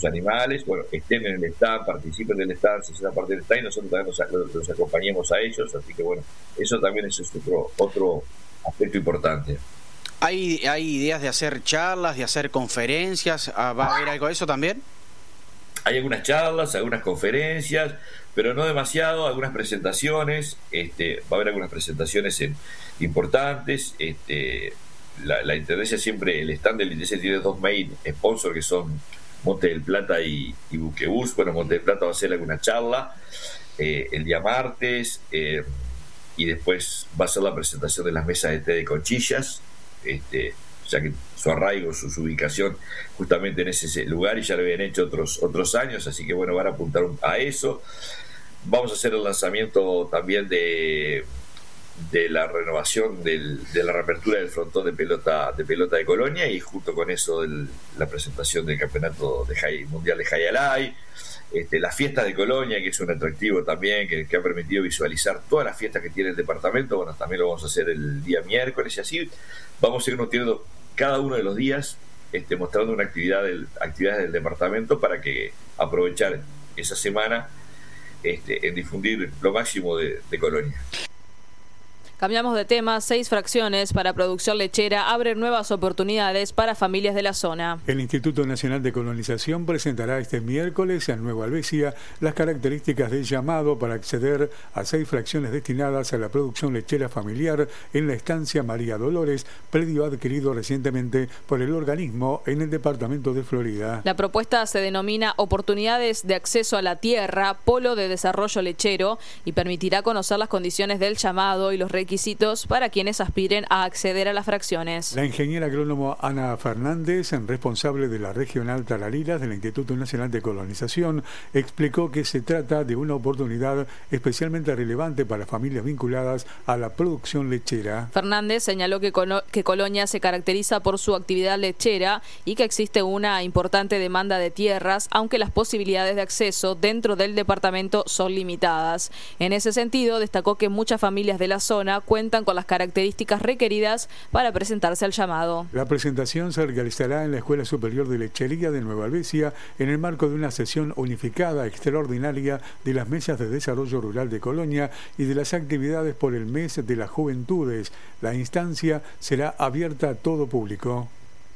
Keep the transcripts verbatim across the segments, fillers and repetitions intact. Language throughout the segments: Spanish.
sus animales, bueno, estén en el stand, participen del stand, se hacen parte del stand y nosotros también nos, nos acompañemos a ellos, así que bueno, eso también es otro, otro aspecto importante. ¿Hay, ¿Hay ideas de hacer charlas, de hacer conferencias? ¿Va a haber algo de eso también? Hay algunas charlas, algunas conferencias, pero no demasiado, algunas presentaciones, este, va a haber algunas presentaciones en, importantes, este, la, la Intendencia siempre, el stand del Intendencia tiene dos main sponsors que son Monte del Plata y, y Buquebus. Bueno, Monte del Plata va a hacer alguna charla eh, el día martes, eh, y después va a ser la presentación de las mesas de té de Conchillas, este, ya que su arraigo, su, su ubicación justamente en ese lugar, y ya lo habían hecho otros, otros años, así que bueno, van a apuntar a eso. Vamos a hacer el lanzamiento también de, de la renovación del, de la reapertura del frontón de pelota de pelota de Colonia, y junto con eso el, la presentación del campeonato de high, mundial de Hayalay, este, las fiestas de Colonia, que es un atractivo también, que, que ha permitido visualizar todas las fiestas que tiene el departamento. Bueno, también lo vamos a hacer el día miércoles, y así vamos a ir teniendo cada uno de los días este, mostrando una actividad del, actividades del departamento para que aprovechar esa semana este, en difundir lo máximo de, de Colonia. Cambiamos de tema. Seis fracciones para producción lechera abren nuevas oportunidades para familias de la zona. El Instituto Nacional de Colonización presentará este miércoles en Nueva Alvesia las características del llamado para acceder a seis fracciones destinadas a la producción lechera familiar en la estancia María Dolores, predio adquirido recientemente por el organismo en el departamento de Florida. La propuesta se denomina Oportunidades de Acceso a la Tierra, Polo de Desarrollo Lechero, y permitirá conocer las condiciones del llamado y los requisitos para quienes aspiren a acceder a las fracciones. La ingeniera agrónomo Ana Fernández, responsable de la regional Tarariras del Instituto Nacional de Colonización, explicó que se trata de una oportunidad especialmente relevante para familias vinculadas a la producción lechera. Fernández señaló que, Colo- que Colonia se caracteriza por su actividad lechera y que existe una importante demanda de tierras, aunque las posibilidades de acceso dentro del departamento son limitadas. En ese sentido, destacó que muchas familias de la zona cuentan con las características requeridas para presentarse al llamado. La presentación se realizará en la Escuela Superior de Lechería de Nueva Alvesia en el marco de una sesión unificada extraordinaria de las mesas de desarrollo rural de Colonia y de las actividades por el mes de las juventudes. La instancia será abierta a todo público.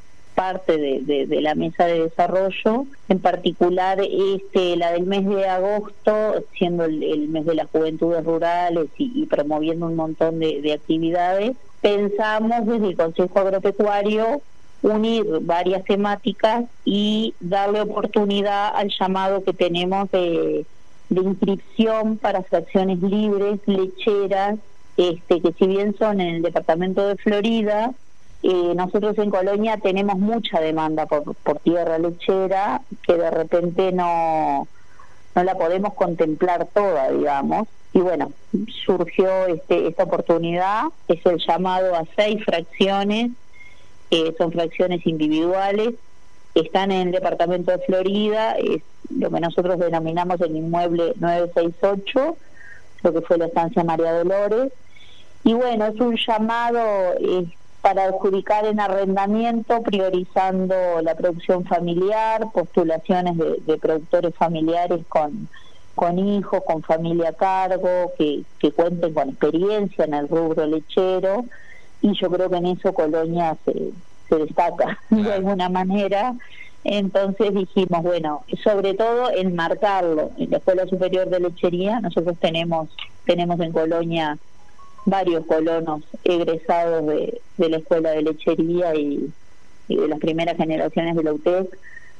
Parte de, de, de la mesa de desarrollo, en particular este la del mes de agosto, siendo el, el mes de las juventudes rurales y, y promoviendo un montón de, de actividades. Pensamos desde el Consejo Agropecuario unir varias temáticas y darle oportunidad al llamado que tenemos de, de inscripción para fracciones libres, lecheras, este que si bien son en el departamento de Florida, Eh, nosotros en Colonia tenemos mucha demanda por, por tierra lechera que de repente no, no la podemos contemplar toda, digamos. Y bueno, surgió este, esta oportunidad, es el llamado a seis fracciones, eh, son fracciones individuales, están en el departamento de Florida, es lo que nosotros denominamos el inmueble nueve seis ocho, lo que fue la estancia María Dolores. Y bueno, es un llamado Eh, para adjudicar en arrendamiento, priorizando la producción familiar, postulaciones de, de productores familiares con, con hijos, con familia a cargo, que, que cuenten con experiencia en el rubro lechero, y yo creo que en eso Colonia se, se destaca de alguna manera. Entonces dijimos, bueno, sobre todo enmarcarlo en la Escuela Superior de Lechería. Nosotros tenemos, tenemos en Colonia varios colonos egresados de, de la Escuela de Lechería y, y de las primeras generaciones de la U T E C,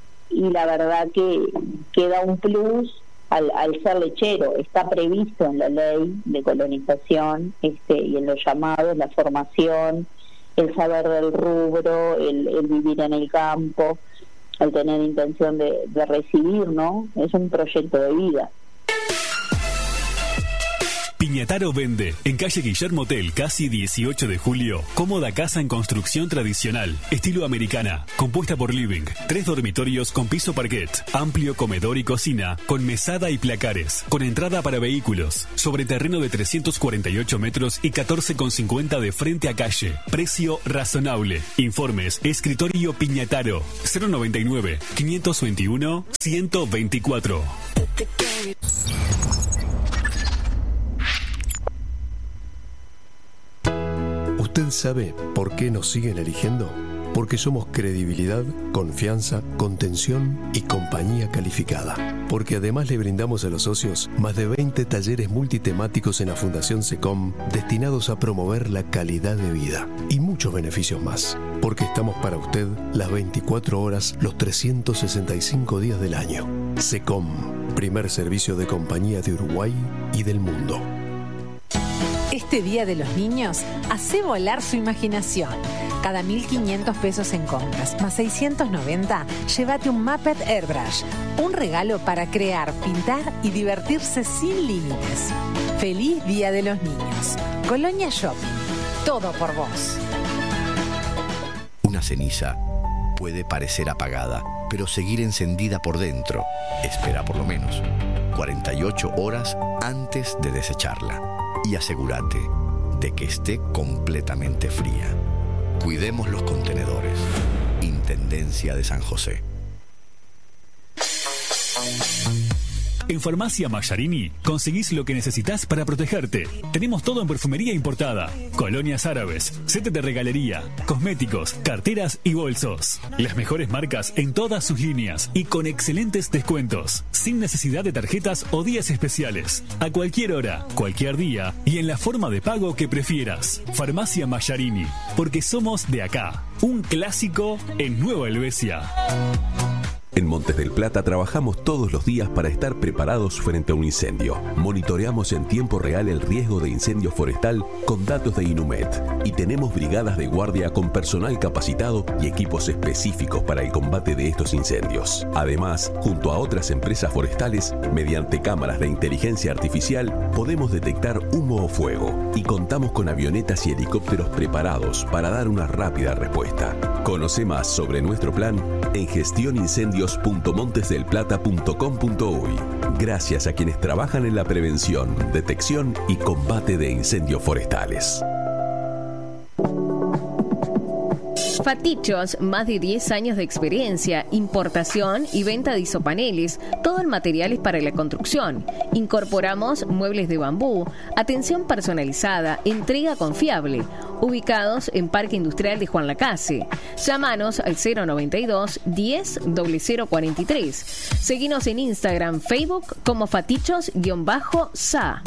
y la verdad que, que da un plus al, al ser lechero. Está previsto en la ley de colonización este, y en los llamados, la formación, el saber del rubro, el, el vivir en el campo, el tener intención de, de recibir, ¿no? Es un proyecto de vida. Piñataro vende. En calle Guillermo Tell, casi dieciocho de julio. Cómoda casa en construcción tradicional, estilo americana, compuesta por living. Tres dormitorios con piso parquet. Amplio comedor y cocina, con mesada y placares. Con entrada para vehículos. Sobre terreno de trescientos cuarenta y ocho metros y catorce con cincuenta de frente a calle. Precio razonable. Informes, escritorio Piñataro. cero noventa y nueve, quinientos veintiuno, ciento veinticuatro. ¿Usted sabe por qué nos siguen eligiendo? Porque somos credibilidad, confianza, contención y compañía calificada. Porque además le brindamos a los socios más de veinte talleres multitemáticos en la Fundación SECOM destinados a promover la calidad de vida y muchos beneficios más. Porque estamos para usted las veinticuatro horas, los trescientos sesenta y cinco días del año. SECOM, primer servicio de compañía de Uruguay y del mundo. Este Día de los Niños, hace volar su imaginación. Cada mil quinientos pesos en compras, más seiscientos noventa, llévate un Muppet Airbrush. Un regalo para crear, pintar y divertirse sin límites. Feliz Día de los Niños. Colonia Shopping. Todo por vos. Una ceniza puede parecer apagada, pero seguir encendida por dentro. Espera por lo menos cuarenta y ocho horas antes de desecharla. Y asegúrate de que esté completamente fría. Cuidemos los contenedores. Intendencia de San José. En Farmacia Mallarini conseguís lo que necesitas para protegerte. Tenemos todo en perfumería importada, colonias árabes, set de regalería, cosméticos, carteras y bolsos. Las mejores marcas en todas sus líneas y con excelentes descuentos, sin necesidad de tarjetas o días especiales. A cualquier hora, cualquier día y en la forma de pago que prefieras. Farmacia Mallarini, porque somos de acá. Un clásico en Nueva Helvecia. En Montes del Plata trabajamos todos los días para estar preparados frente a un incendio. Monitoreamos en tiempo real el riesgo de incendio forestal con datos de Inumet y tenemos brigadas de guardia con personal capacitado y equipos específicos para el combate de estos incendios. Además, junto a otras empresas forestales, mediante cámaras de inteligencia artificial, podemos detectar humo o fuego y contamos con avionetas y helicópteros preparados para dar una rápida respuesta. Conoce más sobre nuestro plan en gestión incendios punto montes del plata punto com punto uy. Gracias a quienes trabajan en la prevención, detección y combate de incendios forestales. Fatichos, más de diez años de experiencia, importación y venta de isopaneles, todo el material es para la construcción. Incorporamos muebles de bambú, atención personalizada, entrega confiable. Ubicados en Parque Industrial de Juan Lacase. Llámanos al cero noventa y dos, diez, cero cero cuarenta y tres. Seguinos en Instagram, Facebook como Fatichos-Sa.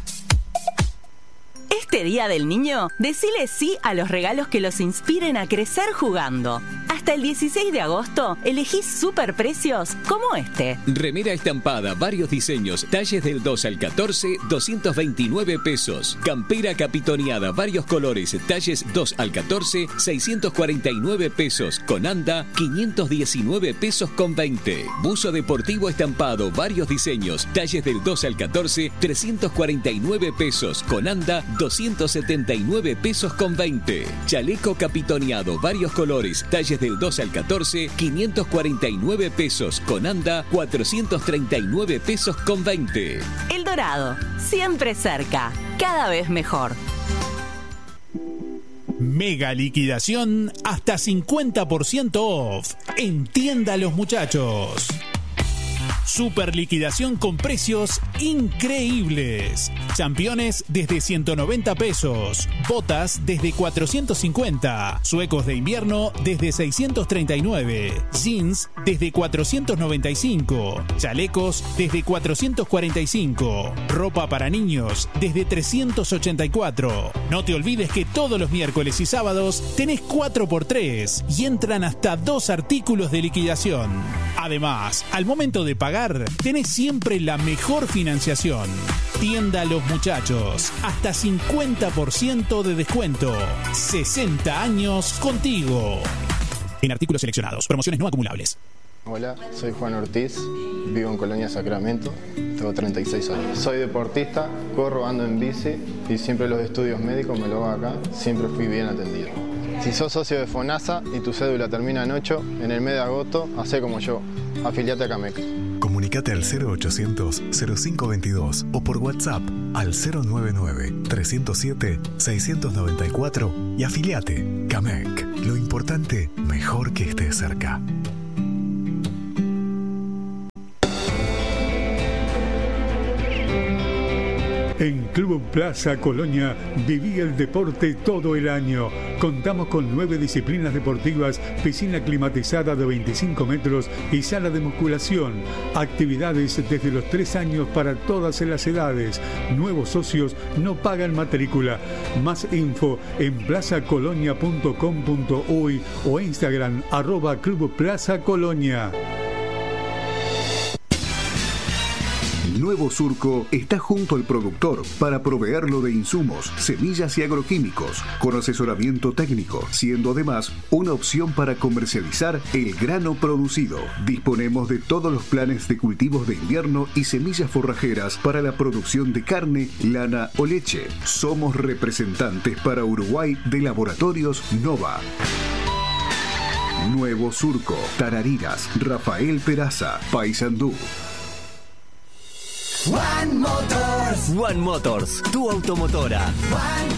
Este Día del Niño, decile sí a los regalos que los inspiren a crecer jugando. Hasta el dieciséis de agosto, elegí superprecios como este. Remera estampada, varios diseños, talles del dos al catorce, doscientos veintinueve pesos. Campera capitoneada, varios colores, talles dos al catorce, seiscientos cuarenta y nueve pesos. Con anda, quinientos diecinueve pesos con veinte. Buzo deportivo estampado, varios diseños, talles del dos al catorce, trescientos cuarenta y nueve pesos. Con anda, doscientos setenta y nueve pesos con veinte. Chaleco capitoneado, varios colores, talles del dos al catorce, quinientos cuarenta y nueve pesos. Con anda, cuatrocientos treinta y nueve pesos con veinte. El Dorado, siempre cerca, cada vez mejor. Mega liquidación hasta cincuenta por ciento off. En Tienda Los Muchachos. Super liquidación con precios increíbles. Championes desde ciento noventa pesos. Botas desde cuatrocientos cincuenta. Suecos de invierno desde seiscientos treinta y nueve. Jeans desde cuatrocientos noventa y cinco. Chalecos desde cuatrocientos cuarenta y cinco. Ropa para niños desde trescientos ochenta y cuatro. No te olvides que todos los miércoles y sábados tenés cuatro por tres y entran hasta dos artículos de liquidación. Además, al momento de pagar, tenés siempre la mejor financiación. Tienda Los Muchachos, hasta cincuenta por ciento de descuento. sesenta años contigo. En artículos seleccionados, promociones no acumulables. Hola, soy Juan Ortiz, vivo en Colonia Sacramento, tengo treinta y seis años. Soy deportista, corro, ando en bici y siempre los estudios médicos me lo hago acá, siempre fui bien atendido. Si sos socio de FONASA y tu cédula termina en ocho, en el mes de agosto, hacé como yo, afiliate a CAMEC. Comunicate al cero ochocientos cero cinco veintidós o por WhatsApp al cero noventa y nueve trescientos siete seiscientos noventa y cuatro y afiliate. CAMEC, lo importante, mejor que estés cerca. En Club Plaza Colonia viví el deporte todo el año. Contamos con nueve disciplinas deportivas, piscina climatizada de veinticinco metros y sala de musculación. Actividades desde los tres años para todas las edades. Nuevos socios no pagan matrícula. Más info en plaza colonia punto com punto uy o Instagram arroba Club Plaza Colonia. Nuevo Surco está junto al productor para proveerlo de insumos, semillas y agroquímicos, con asesoramiento técnico, siendo además una opción para comercializar el grano producido. Disponemos de todos los planes de cultivos de invierno y semillas forrajeras para la producción de carne, lana o leche. Somos representantes para Uruguay de Laboratorios Nova. Nuevo Surco, Tarariras, Rafael Peraza, Paysandú. One Motors. One Motors, tu automotora. One